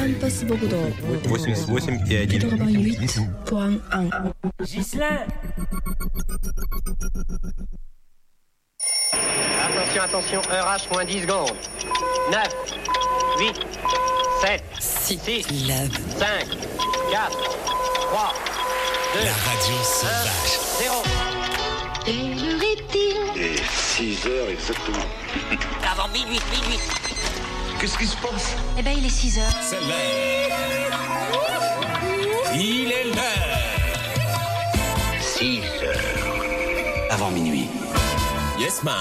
Campus Bordeaux. 88.8 Point 1. Ghislain. Attention, attention, heure H moins 10 secondes. 9, 8, 7, 6, 5, 4, 3, 2, La radio sauvage. 0. Quelle heure est-il? Et 6 heures exactement. Avant minuit. Qu'est-ce qui se passe? Eh ben, il est 6 heures. C'est l'heure. Il est l'heure. 6 heures. Avant minuit. Yes, man.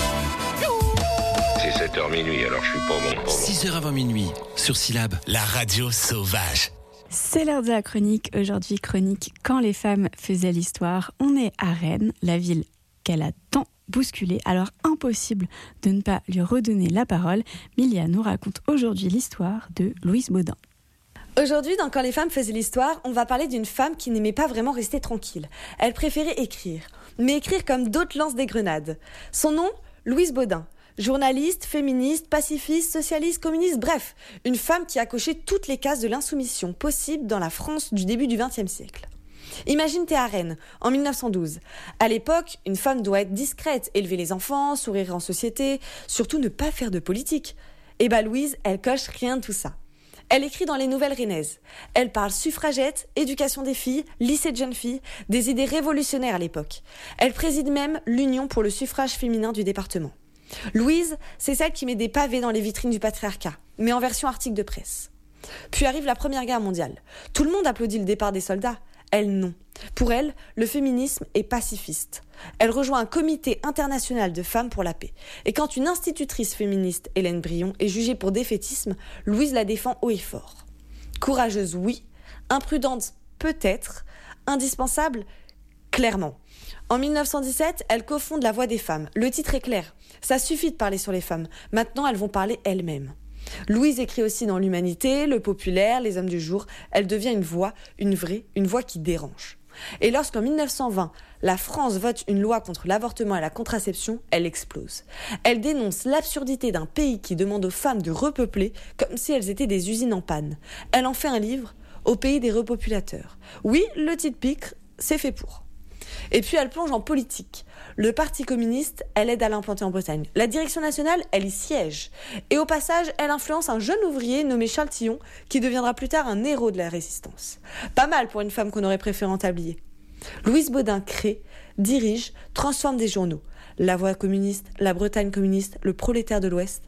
C'est 7h minuit, alors je suis pas bon. 6 heures avant minuit, sur Syllab, la radio sauvage. C'est l'heure de la chronique. Aujourd'hui, chronique Quand les femmes faisaient l'histoire. On est à Rennes, la ville qu'elle a tant bousculée. Alors impossible de ne pas lui redonner la parole. Milia nous raconte aujourd'hui l'histoire de Louise Baudin. Aujourd'hui, dans Quand les femmes faisaient l'histoire, on va parler d'une femme qui n'aimait pas vraiment rester tranquille. Elle préférait écrire, mais écrire comme d'autres lancent des grenades. Son nom, Louise Baudin. Journaliste, féministe, pacifiste, socialiste, communiste, bref, une femme qui a coché toutes les cases de l'insoumission possible dans la France du début du XXe siècle. Imagine t'es à Rennes, en 1912. À l'époque, une femme doit être discrète, élever les enfants, sourire en société, surtout ne pas faire de politique. Et Louise, elle coche rien de tout ça. Elle écrit dans les Nouvelles Rennaises. Elle parle suffragette, éducation des filles, lycée de jeunes filles, des idées révolutionnaires à l'époque. Elle préside même l'Union pour le suffrage féminin du département. Louise, c'est celle qui met des pavés dans les vitrines du patriarcat, mais en version article de presse. Puis arrive la Première Guerre mondiale. Tout le monde applaudit le départ des soldats. Elle, non. Pour elle, le féminisme est pacifiste. Elle rejoint un comité international de femmes pour la paix. Et quand une institutrice féministe, Hélène Brion, est jugée pour défaitisme, Louise la défend haut et fort. Courageuse, oui. Imprudente, peut-être. Indispensable, clairement. En 1917, elle cofonde La Voix des femmes. Le titre est clair. Ça suffit de parler sur les femmes. Maintenant, elles vont parler elles-mêmes. Louise écrit aussi dans l'Humanité, Le Populaire, Les Hommes du Jour. Elle devient une voix, une vraie, une voix qui dérange. Et lorsqu'en 1920, la France vote une loi contre l'avortement et la contraception, elle explose. Elle dénonce l'absurdité d'un pays qui demande aux femmes de repeupler comme si elles étaient des usines en panne. Elle en fait un livre, Au pays des repopulateurs. Oui, le titre pique, c'est fait pour. Et puis elle plonge en politique. Le Parti communiste, elle aide à l'implanter en Bretagne. La direction nationale, elle y siège. Et au passage, elle influence un jeune ouvrier nommé Charles Tillon, qui deviendra plus tard un héros de la résistance. Pas mal pour une femme qu'on aurait préféré en tablier. Louise Baudin crée, dirige, transforme des journaux. La Voix communiste, La Bretagne communiste, Le Prolétaire de l'Ouest.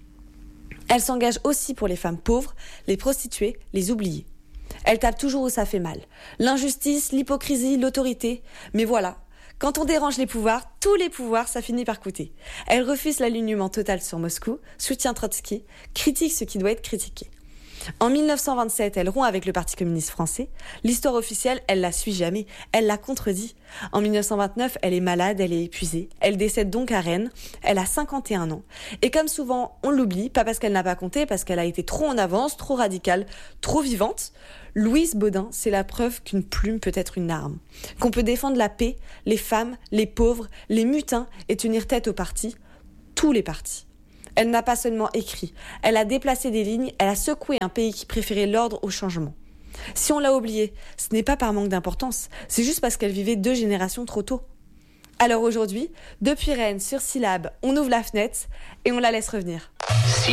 Elle s'engage aussi pour les femmes pauvres, les prostituées, les oubliées. Elle tape toujours où ça fait mal. L'injustice, l'hypocrisie, l'autorité. Mais voilà, quand on dérange les pouvoirs, tous les pouvoirs, ça finit par coûter. Elle refuse l'alignement total sur Moscou, soutient Trotsky, critique ce qui doit être critiqué. En 1927, elle rompt avec le Parti communiste français. L'histoire officielle, elle la suit jamais. Elle la contredit. En 1929, elle est malade, elle est épuisée. Elle décède donc à Rennes. Elle a 51 ans. Et comme souvent, on l'oublie, pas parce qu'elle n'a pas compté, parce qu'elle a été trop en avance, trop radicale, trop vivante. Louise Baudin, c'est la preuve qu'une plume peut être une arme. Qu'on peut défendre la paix, les femmes, les pauvres, les mutins et tenir tête aux partis. Tous les partis. Elle n'a pas seulement écrit, elle a déplacé des lignes, elle a secoué un pays qui préférait l'ordre au changement. Si on l'a oubliée, ce n'est pas par manque d'importance, c'est juste parce qu'elle vivait 2 générations trop tôt. Alors aujourd'hui, depuis Rennes, sur Syllab, on ouvre la fenêtre et on la laisse revenir.